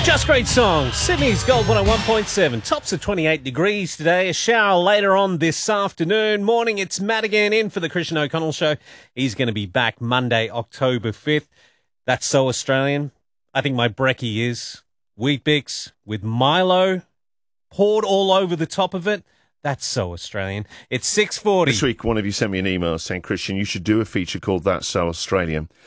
Just great songs. Sydney's Gold 101.7. Tops of 28 degrees today. A shower later on this afternoon. Morning, it's Matt again in for the Christian O'Connell Show. He's going to be back Monday, October 5th. That's so Australian. I think my brekkie is Weet-Bix with Milo poured all over the top of it. That's so Australian. It's 6:40. This week, one of you sent me an email saying, Christian, you should do a feature called That's So Australian.